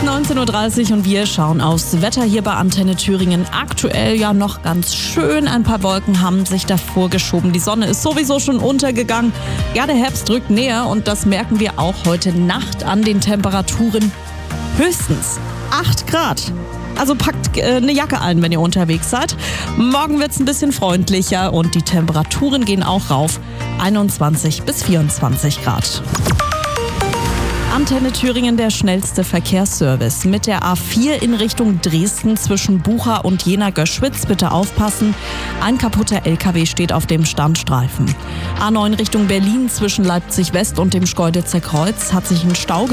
19:30 Uhr und wir schauen aufs Wetter hier bei Antenne Thüringen. Aktuell ja noch ganz schön. Ein paar Wolken haben sich davor geschoben. Die Sonne ist sowieso schon untergegangen. Ja, der Herbst rückt näher und das merken wir auch heute Nacht an den Temperaturen. Höchstens 8 Grad. Also packt eine Jacke ein, wenn ihr unterwegs seid. Morgen wird es ein bisschen freundlicher und die Temperaturen gehen auch rauf. 21 bis 24 Grad. Antenne Thüringen, der schnellste Verkehrsservice. Mit der A4 in Richtung Dresden zwischen Bucha und Jena-Göschwitz. Bitte aufpassen, ein kaputter LKW steht auf dem Standstreifen. A9 Richtung Berlin zwischen Leipzig West und dem Schkeuditzer Kreuz hat sich ein Stau